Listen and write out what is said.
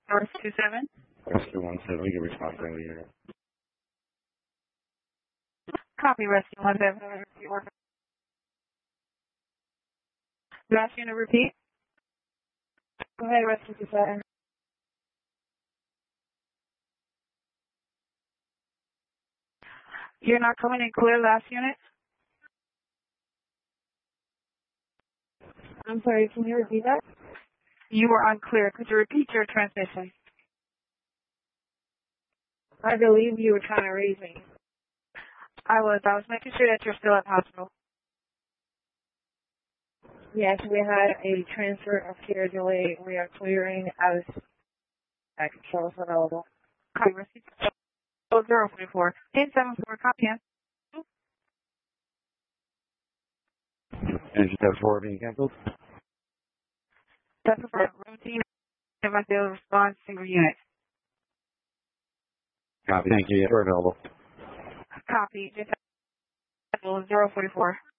Rescue 7. Rescue 17, we can respond earlier. Copy, Rescue 17. Last unit, repeat. Go ahead, Rescue 7. You're not coming in clear, last unit? I'm sorry, can you repeat that? You were unclear. Could you repeat your transmission? I believe you were trying to raise me. I was making sure that you're still at the hospital. Yes, we had a transfer of care delay. We are clearing as I control is available. Copy, Rescue 044. 1074, copy. Engine 4 being canceled? That's for routine investigative response single unit. Copy. Thank you. We're available. Copy. 044.